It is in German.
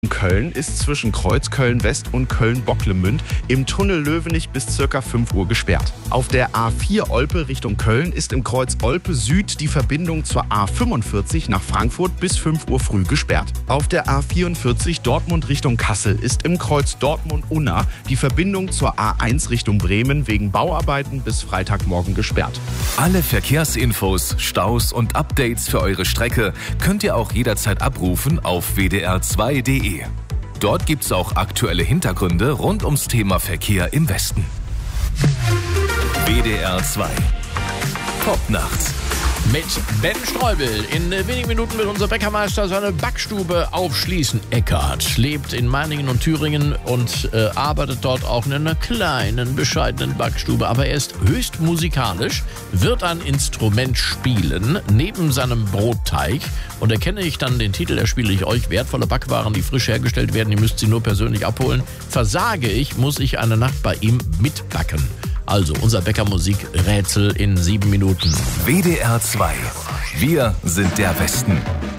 Köln ist zwischen Kreuzköln West und Köln-Bocklemünd im Tunnel Löwenich bis ca. 5 Uhr gesperrt. Auf der A4 Olpe Richtung Köln ist im Kreuz Olpe Süd die Verbindung zur A45 nach Frankfurt bis 5 Uhr früh gesperrt. Auf der A44 Dortmund Richtung Kassel ist im Kreuz Dortmund-Unna die Verbindung zur A1 Richtung Bremen wegen Bauarbeiten bis Freitagmorgen gesperrt. Alle Verkehrsinfos, Staus und Updates für eure Strecke könnt ihr auch jederzeit abrufen auf wdr2.de. Dort gibt's auch aktuelle Hintergründe rund ums Thema Verkehr im Westen. WDR 2 Top nachts. Mit Ben Streubel. In wenigen Minuten wird unser Bäckermeister seine Backstube aufschließen. Eckhard lebt in Meiningen und Thüringen und arbeitet dort auch in einer kleinen, bescheidenen Backstube. Aber er ist höchst musikalisch, wird ein Instrument spielen neben seinem Brotteig. Und erkenne ich dann den Titel, erspiele ich euch, wertvolle Backwaren, die frisch hergestellt werden, ihr müsst sie nur persönlich abholen. Versage ich, muss ich eine Nacht bei ihm mitbacken. Also unser Bäckermusik-Rätsel in 7 Minuten. WDR 2. Wir sind der Westen.